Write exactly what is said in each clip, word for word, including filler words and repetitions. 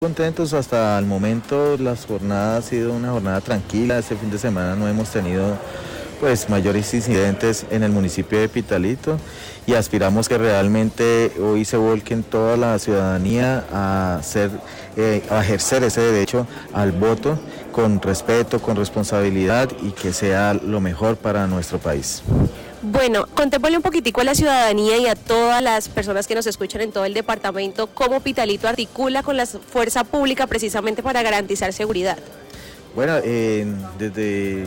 Contentos hasta el momento, las jornadas ha sido una jornada tranquila. Este fin de semana no hemos tenido pues mayores incidentes en el municipio de Pitalito y aspiramos que realmente hoy se volquen toda la ciudadanía a, hacer, eh, a ejercer ese derecho al voto con respeto, con responsabilidad y que sea lo mejor para nuestro país. Bueno, contémosle un poquitico a la ciudadanía y a todas las personas que nos escuchan en todo el departamento cómo Pitalito articula con la fuerza pública precisamente para garantizar seguridad. Bueno, eh, desde el,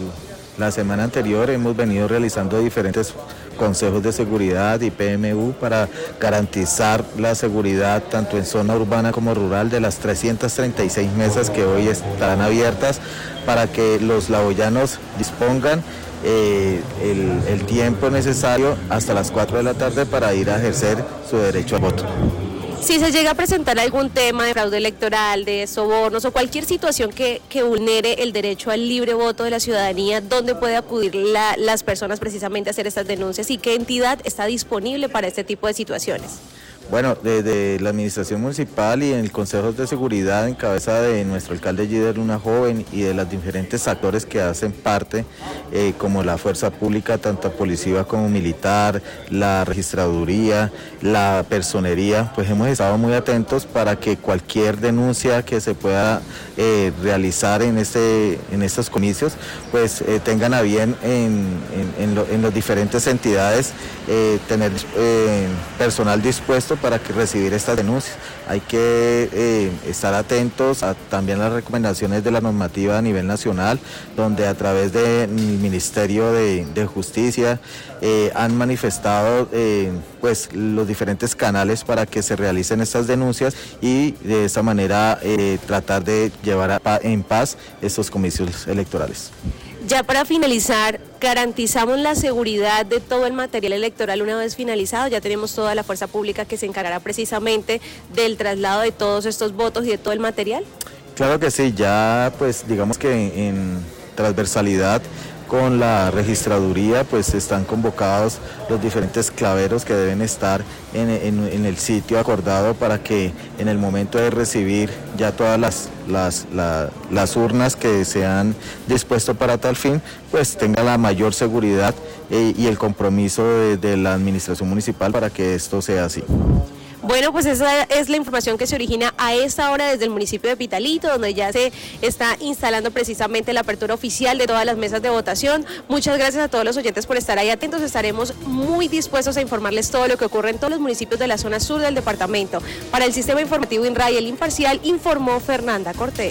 la semana anterior hemos venido realizando diferentes consejos de seguridad y P M U para garantizar la seguridad tanto en zona urbana como rural de las trescientas treinta y seis mesas que hoy estarán abiertas para que los laboyanos dispongan Eh, el, el tiempo necesario hasta las cuatro de la tarde para ir a ejercer su derecho al voto. Si se llega a presentar algún tema de fraude electoral, de sobornos o cualquier situación que, que vulnere el derecho al libre voto de la ciudadanía, ¿dónde puede acudir la, las personas precisamente a hacer estas denuncias y qué entidad está disponible para este tipo de situaciones? Bueno, desde la administración municipal y en el Consejo de Seguridad en cabeza de nuestro alcalde Gider Luna Joven y de los diferentes actores que hacen parte, eh, como la fuerza pública, tanto policía como militar, la registraduría, la personería, pues hemos estado muy atentos para que cualquier denuncia que se pueda eh, realizar en, este, en estos comicios, pues eh, tengan a bien en, en, en, lo, en las diferentes entidades eh, tener eh, personal dispuesto para que recibir estas denuncias. Hay que eh, estar atentos a también las recomendaciones de la normativa a nivel nacional, donde a través del Ministerio de, de Justicia eh, han manifestado eh, pues los diferentes canales para que se realicen estas denuncias y de esta manera eh, tratar de llevar a, en paz estos comicios electorales. Ya para finalizar, garantizamos la seguridad de todo el material electoral una vez finalizado. Ya tenemos toda la fuerza pública que se encargará precisamente del traslado de todos estos votos y de todo el material. Claro que sí, ya pues digamos que en, en transversalidad con la registraduría pues están convocados los diferentes claveros que deben estar en, en, en el sitio acordado para que en el momento de recibir ya todas las, las, la, las urnas que se han dispuesto para tal fin, pues tenga la mayor seguridad eh, y el compromiso de, de la administración municipal para que esto sea así. Bueno, pues esa es la información que se origina a esta hora desde el municipio de Pitalito, donde ya se está instalando precisamente la apertura oficial de todas las mesas de votación. Muchas gracias a todos los oyentes por estar ahí atentos. Estaremos muy dispuestos a informarles todo lo que ocurre en todos los municipios de la zona sur del departamento. Para el Sistema Informativo INRAI, el Imparcial, informó Fernanda Cortés.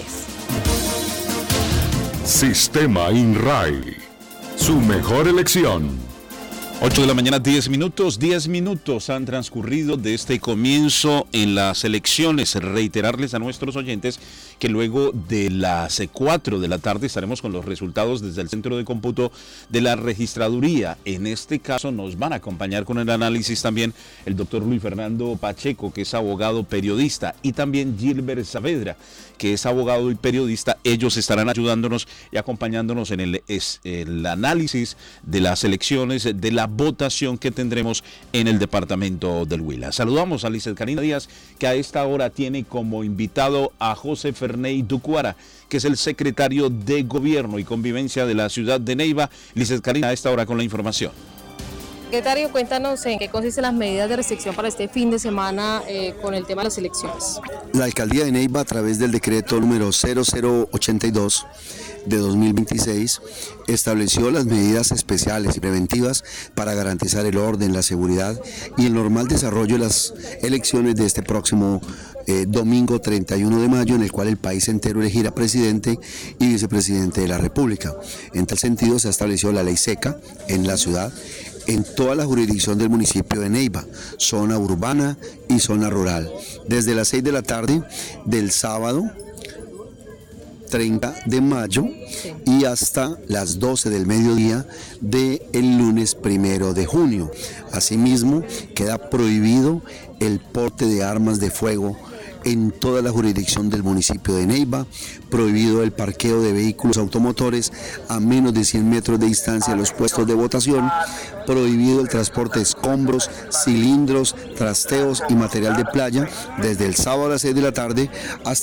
Sistema INRAI, su mejor elección. ocho de la mañana, diez minutos, diez minutos han transcurrido de este comienzo en las elecciones. Reiterarles a nuestros oyentes que luego de las cuatro de la tarde estaremos con los resultados desde el centro de cómputo de la registraduría. En este caso nos van a acompañar con el análisis también el doctor Luis Fernando Pacheco, que es abogado periodista, y también Gilbert Saavedra, que es abogado y periodista. Ellos estarán ayudándonos y acompañándonos en el, es, el análisis de las elecciones, de la votación que tendremos en el departamento del Huila. Saludamos a Lizeth Karina Díaz, que a esta hora tiene como invitado a José Ferney Ducuara, que es el secretario de Gobierno y Convivencia de la ciudad de Neiva. Lizeth Karina, a esta hora con la información. Secretario, cuéntanos en qué consisten las medidas de restricción para este fin de semana eh, con el tema de las elecciones. La alcaldía de Neiva, a través del decreto número cero cero ochenta y dos de dos mil veintiséis, estableció las medidas especiales y preventivas para garantizar el orden, la seguridad y el normal desarrollo de las elecciones de este próximo eh, domingo treinta y uno de mayo, en el cual el país entero elegirá presidente y vicepresidente de la República. En tal sentido, se estableció la ley seca en la ciudad, en toda la jurisdicción del municipio de Neiva, zona urbana y zona rural, desde las seis de la tarde del sábado treinta de mayo y hasta las doce del mediodía del lunes primero de junio. Asimismo, queda prohibido el porte de armas de fuego en toda la jurisdicción del municipio de Neiva, prohibido el parqueo de vehículos automotores a menos de cien metros de distancia de los puestos de votación, prohibido el transporte de escombros, cilindros, trasteos y material de playa desde el sábado a las seis de la tarde hasta